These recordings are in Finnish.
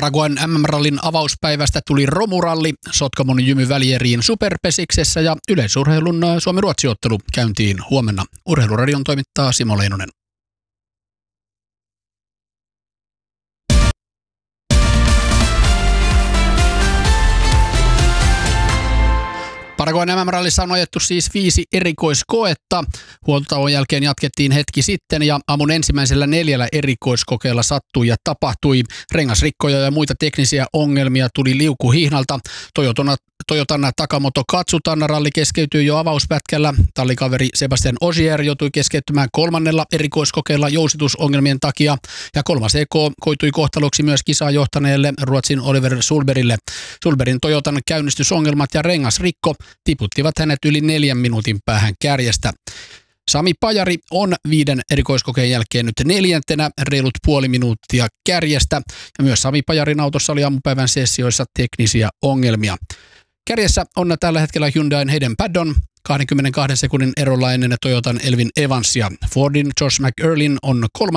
Paraguayn MM-rallin avauspäivästä tuli romuralli Sotkamon Jymy-Välieriin Superpesiksessä ja yleisurheilun Suomi-Ruotsi-ottelu käyntiin huomenna. Urheiluradion toimittaa Simo Leinonen. Paraguayn MM-rallissa on ajettu siis 5 erikoiskoetta. Huoltotauon jälkeen jatkettiin hetki sitten ja aamun ensimmäisellä 4 erikoiskokeella sattui ja tapahtui. Rengasrikkoja ja muita teknisiä ongelmia tuli liukuhihnalta. Toyotan Takamoto Katsutan ralli keskeytyi jo avauspätkällä. Tallikaveri Sebastian Ogier joutui keskeytymään 3. erikoiskokeella jousitusongelmien takia. Ja 3. EK koitui kohtaloksi myös kisaa johtaneelle Ruotsin Oliver Sulbergille. Sulbergin Toyotan käynnistysongelmat ja rengasrikko tiputtivat hänet yli 4 minuutin päähän kärjestä. Sami Pajari on 5 erikoiskokeen jälkeen nyt 4. reilut puoli minuuttia kärjestä. Ja myös Sami Pajarin autossa oli aamupäivän sessioissa teknisiä ongelmia. Kärjessä on tällä hetkellä Hyundain Hayden Paddon 22 sekunnin erolla ennen Toyotan Elvin Evansia. Fordin Josh McEarlyn on 3.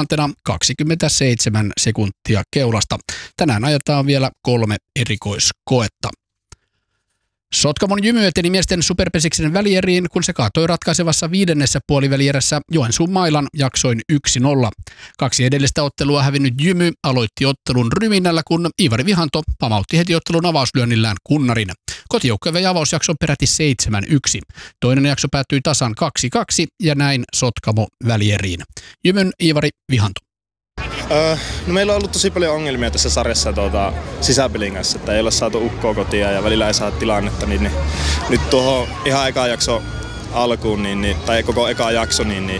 27 sekuntia keulasta. Tänään ajetaan vielä 3 erikoiskoetta. Sotkamon Jymy eteni miesten Superpesiksen välieriin, kun se kaatoi ratkaisevassa 5. puolivälierässä Joensuun Mailan jaksoin 1-0. 2 edellistä ottelua hävinnyt Jymy aloitti ottelun ryminällä, kun Iivari Vihanto pamautti heti ottelun avauslyönnillään kunnarin. Kotijoukkue vei avausjakson peräti 7-1. Toinen jakso päättyi tasan 2-2 ja näin Sotkamo välieriin. Jymyn Iivari Vihanto. No meillä on ollut tosi paljon ongelmia tässä sarjassa sisäpelin kanssa, että ei ole saatu ukkoa kotia ja välillä ei saa tilannetta, niin nyt tuohon ihan eka jakso alkuun, tai koko eka jakso,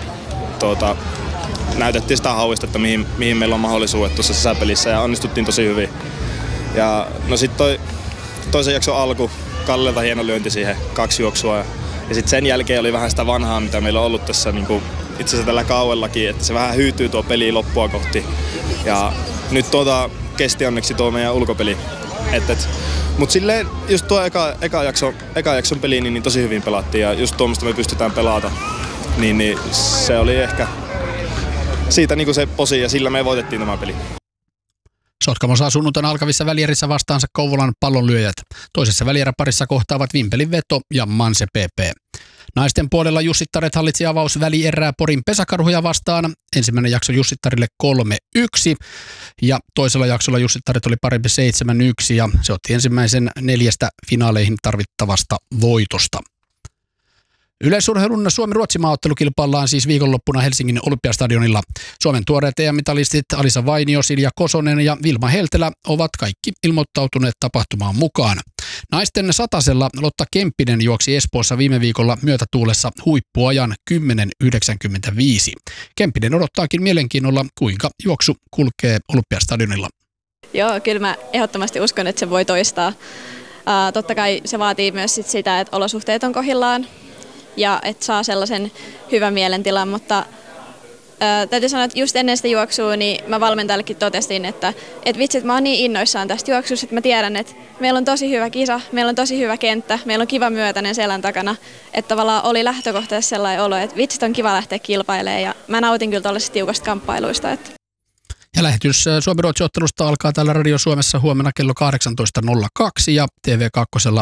näytettiin sitä hauistetta, mihin meillä on mahdollisuudet tuossa sisäpelissä ja onnistuttiin tosi hyvin. Ja no sitten toisen jakson alku, Kallelta hieno lyönti siihen, 2 juoksua ja sitten sen jälkeen oli vähän sitä vanhaa, mitä meillä on ollut tässä itse asiassa tällä kauellakin, että se vähän hyytyy tuo peli loppua kohti. Ja nyt kesti onneksi tuo meidän ulkopeli. Mutta silleen just tuo eka jakson peli niin tosi hyvin pelattiin ja just tuommoista me pystytään pelata. Niin se oli ehkä siitä se posi ja sillä me voitettiin tämä peli. Sotkamo saa sunnuntaina alkavissa välierissä vastaansa Kouvolan Pallonlyöjät. Toisessa välieräparissa kohtaavat Vimpelin Veto ja Manse PP. Naisten puolella Jussittaret hallitsi avausvälierää Porin Pesäkarhuja vastaan. Ensimmäinen jakso Jussittarille 3-1 ja toisella jaksolla Jussittaret oli parempi 7-1 ja se otti ensimmäisen 4 finaaleihin tarvittavasta voitosta. Yleisurheilun Suomi-Ruotsi-maaottelu kilpaillaan siis viikonloppuna Helsingin Olympiastadionilla. Suomen tuoreet EM-mitalistit Alisa Vainio, Silja Kosonen ja Vilma Heltelä ovat kaikki ilmoittautuneet tapahtumaan mukaan. Naisten satasella Lotta Kemppinen juoksi Espoossa viime viikolla myötätuulessa huippuajan 10.95. Kemppinen odottaakin mielenkiinnolla, kuinka juoksu kulkee Olympiastadionilla. Joo, kyllä mä ehdottomasti uskon, että se voi toistaa. Totta kai se vaatii myös sitä, että olosuhteet on kohdillaan ja että saa sellaisen hyvän mielentilan, mutta täytyy sanoa, että just ennen sitä juoksua niin mä valmentajallekin totesin, että vitsi, että mä oon niin innoissaan tästä juoksusta, että mä tiedän, että meillä on tosi hyvä kisa, meillä on tosi hyvä kenttä, meillä on kiva myötäinen selän takana, että tavallaan oli lähtökohtaisesti sellainen olo, että vitsit on kiva lähteä kilpailemaan ja mä nautin kyllä tuollaisista tiukasta kamppailuista. Ja lähetys Suomi-Ruotsi-ottelusta alkaa täällä Radio Suomessa huomenna kello 18.02 ja TV2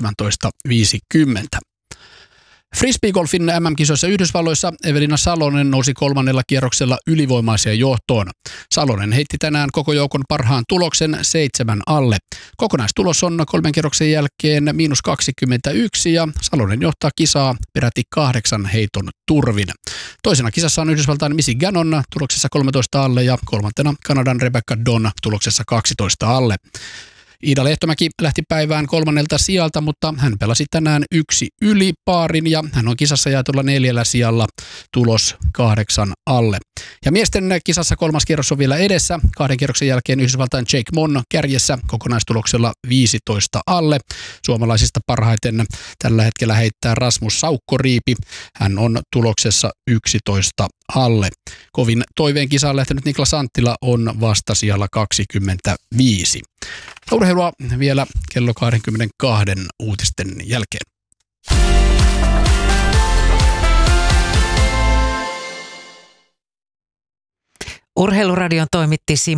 17.50. Frisbeegolfin MM-kisoissa Yhdysvalloissa Evelina Salonen nousi 3. kierroksella ylivoimaiseen johtoon. Salonen heitti tänään koko joukon parhaan tuloksen 7 alle. Kokonaistulos on 3 kierroksen jälkeen -21 ja Salonen johtaa kisaa peräti 8 heiton turvin. Toisena kisassa on Yhdysvaltain Missy Gannon tuloksessa 13 alle ja 3. Kanadan Rebecca Donn tuloksessa 12 alle. Iida Lehtomäki lähti päivään 3. sijalta, mutta hän pelasi tänään 1 yli paarin ja hän on kisassa jaetulla 4. sijalla, tulos 8 alle. Ja miesten kisassa 3. kierros on vielä edessä. 2 kierroksen jälkeen Yhdysvaltain Jake Monn kärjessä kokonaistuloksella 15 alle. Suomalaisista parhaiten tällä hetkellä heittää Rasmus Saukkoriipi. Hän on tuloksessa 11 alle. Kovin toiveen kisaan lähtenyt Niklas Anttila on vasta sijalla 25. Urheilua vielä kello 22 uutisten jälkeen. Urheiluradion toimitti